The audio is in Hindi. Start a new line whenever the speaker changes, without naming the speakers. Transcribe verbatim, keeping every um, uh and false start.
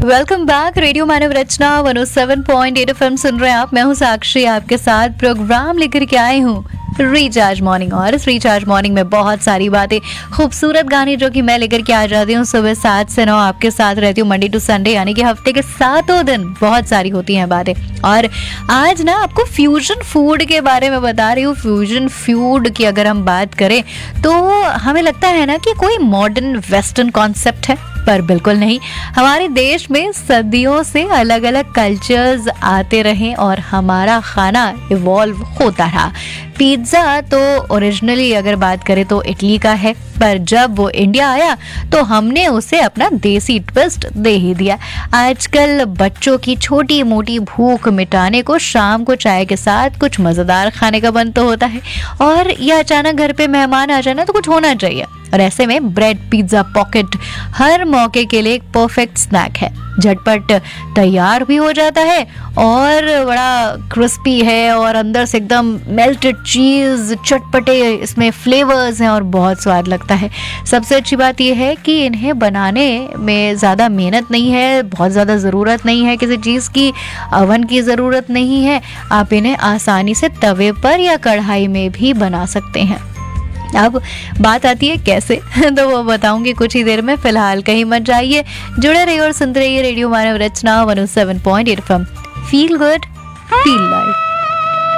Welcome back. रेडियो मानव रचना one O seven point eight FM सुन रहे हैं आप। मैं हूं साक्षी, आपके साथ प्रोग्राम लेकर के आई हूं रिचार्ज मॉर्निंग। और इस रिचार्ज मॉर्निंग में बहुत सारी बातें, खूबसूरत गाने जो कि मैं लेकर के आ जाती हूँ सुबह सात से नौ आपके साथ रहती हूँ मंडे टू संडे, यानी कि हफ्ते के सातों दिन बहुत सारी होती हैं बातें। और आज ना आपको फ्यूजन फूड के बारे में बता रही हूँ। फ्यूजन फूड की अगर हम बात करें तो हमें लगता है ना कि कोई मॉडर्न वेस्टर्न कॉन्सेप्ट है, पर बिल्कुल नहीं। हमारे देश में सदियों से अलग अलग कल्चर्स आते रहे और हमारा खाना इवॉल्व होता रहा। पिज्ज़ा तो ओरिजिनली अगर बात करें तो इटली का है, पर जब वो इंडिया आया तो हमने उसे अपना देसी ट्विस्ट दे ही दिया। आजकल बच्चों की छोटी मोटी भूख मिटाने को शाम को चाय के साथ कुछ मज़ेदार खाने का मन तो होता है, और यह अचानक घर पे मेहमान आ जाए ना तो कुछ होना चाहिए। और ऐसे में ब्रेड पिज्ज़ा पॉकेट हर मौके के लिए एक परफेक्ट स्नैक है। झटपट तैयार भी हो जाता है और बड़ा क्रिस्पी है, और अंदर से एकदम मेल्टेड चीज़, चटपटे इसमें फ्लेवर्स हैं और बहुत स्वाद लगता है। सबसे अच्छी बात यह है कि इन्हें बनाने में ज़्यादा मेहनत नहीं है, बहुत ज़्यादा ज़रूरत नहीं है किसी चीज़ की, अवन की ज़रूरत नहीं है। आप इन्हें आसानी से तवे पर या कढ़ाई में भी बना सकते हैं। अब बात आती है कैसे तो वो बताऊंगी कुछ ही देर में। फिलहाल कहीं मत जाइए, जुड़े रहिए और सुनते रहिए रेडियो मानव रचना one O seven point eight FM. Feel good, feel life.